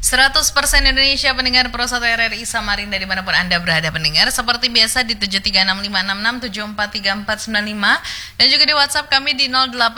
100% Indonesia pendengar Pro 1 RRI Samarinda dimanapun Anda berada pendengar. Seperti biasa di 7365667445 dan juga di WhatsApp kami di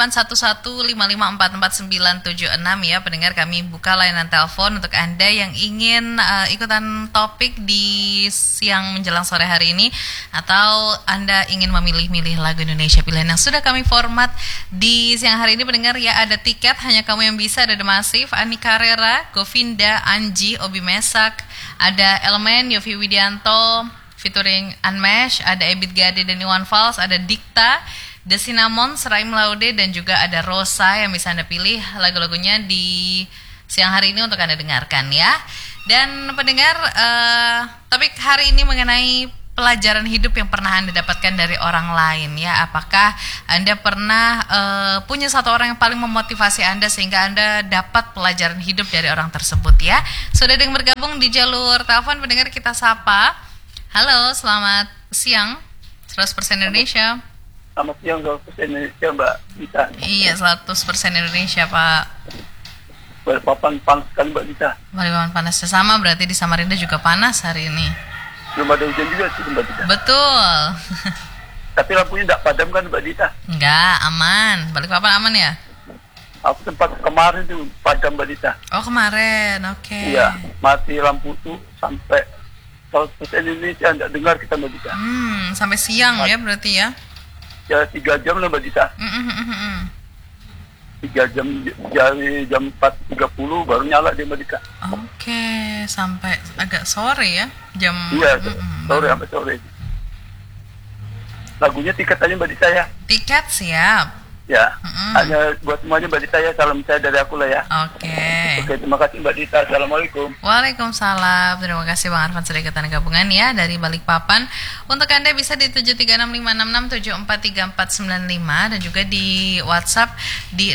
0811554496 ya pendengar. Kami buka layanan telepon untuk Anda yang ingin ikutan topik di siang menjelang sore hari ini, atau Anda ingin memilih-milih lagu Indonesia pilihan yang sudah kami format di siang hari ini pendengar ya. Ada tiket Hanya Kamu Yang Bisa, ada The Massive, Ani Carrera, Govinda, Anji, Obi Mesak, ada Elemen, Yofi Widianto featuring Unmesh, ada Ebit Gade dan Iwan Fals, ada Dikta, The Cinnamon, Seraim Laude, dan juga ada Rosa yang bisa Anda pilih lagu-lagunya di siang hari ini untuk Anda dengarkan ya. Dan pendengar, topik hari ini mengenai pelajaran hidup yang pernah Anda dapatkan dari orang lain ya. Apakah Anda pernah punya satu orang yang paling memotivasi Anda sehingga Anda dapat pelajaran hidup dari orang tersebut ya. Sudah ada yang bergabung di jalur telepon pendengar, kita sapa. Halo, selamat siang 100% Indonesia. Selamat siang 100% Indonesia Mbak Dita. Iya, 100% Indonesia Pak. Balikpapan panas sekali Mbak Dita. Balikpapan panasnya sama, berarti di Samarinda juga panas hari ini. Belum ada hujan juga sih Mbak Dita. Betul. Tapi lampunya tidak padam kan Mbak Dita? Enggak, aman. Balikpapan aman ya? Aku sempat kemarin tuh padam Mbak Dita. Oh kemarin, oke. Iya, mati lampu tuh sampai 100% Indonesia tidak dengar kita Mbak Dita. Sampai siang ya berarti ya? Ya 3 jam lah Mbak Dita. 3 jam dari jam 4.30 baru nyala dia Mbak Dita. Oke, sampai agak sore ya jam. Iya, sore sampai sore. Lagunya tiket aja Mbak Dita ya. Tiket siap. Ya, hanya buat semuanya Mbak Dita ya, salam saya dari aku lah ya. Oke, terima kasih Mbak Dita, assalamualaikum. Waalaikumsalam, terima kasih Bang Arfan sudah ikutan gabungan ya dari Balikpapan. Untuk Anda bisa di 736566743495 dan juga di WhatsApp di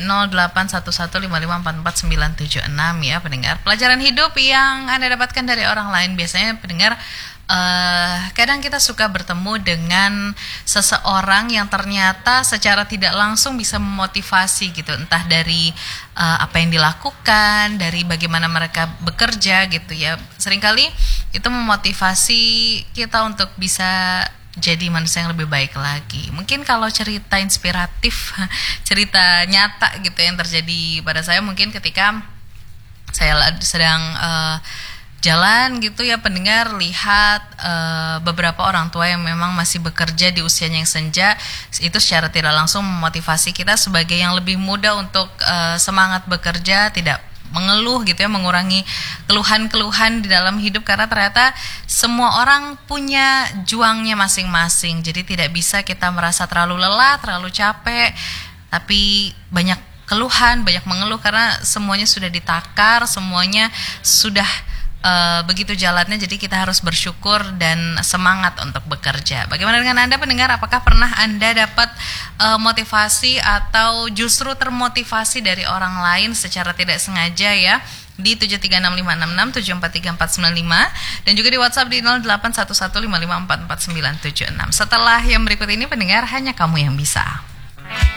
0811554496 ya pendengar. Pelajaran hidup yang Anda dapatkan dari orang lain biasanya pendengar. Kadang kita suka bertemu dengan seseorang yang ternyata secara tidak langsung bisa memotivasi gitu, entah dari apa yang dilakukan, dari bagaimana mereka bekerja gitu ya. Seringkali itu memotivasi kita untuk bisa jadi manusia yang lebih baik lagi. Mungkin kalau cerita inspiratif, cerita nyata gitu yang terjadi pada saya, mungkin ketika saya sedang jalan gitu ya pendengar, lihat beberapa orang tua yang memang masih bekerja di usianya yang senja, itu secara tidak langsung memotivasi kita sebagai yang lebih muda untuk semangat bekerja, tidak mengeluh gitu ya, mengurangi keluhan-keluhan di dalam hidup, karena ternyata semua orang punya juangnya masing-masing. Jadi tidak bisa kita merasa terlalu lelah, terlalu capek, tapi banyak keluhan, banyak mengeluh karena semuanya sudah ditakar, semuanya sudah begitu jalannya, jadi kita harus bersyukur dan semangat untuk bekerja. Bagaimana dengan Anda pendengar? Apakah pernah Anda dapat motivasi atau justru termotivasi dari orang lain secara tidak sengaja ya? Di 736566743495 dan juga di WhatsApp di 0811554496. Setelah yang berikut ini pendengar, Hanya Kamu Yang Bisa.